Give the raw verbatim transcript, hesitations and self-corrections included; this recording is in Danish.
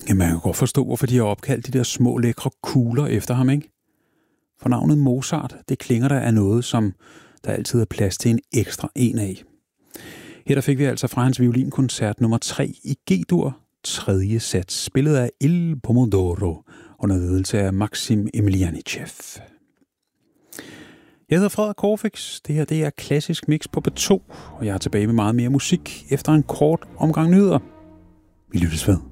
Ja, man kan godt forstå, hvorfor de har opkaldt de der små lækre kugler efter ham, ikke? For navnet Mozart, det klinger der af noget, som der altid er plads til en ekstra en af. Her der fik vi altså fra hans violinkoncert nummer tre i G-dur, tredje sats, spillet af Il Pomodoro under ledelse af Maxim Emelianichev. Jeg hedder Frederik Corfix. Det her det er Klassisk Mix på B to, og jeg er tilbage med meget mere musik efter en kort omgang nyheder. Vi lyttes ved.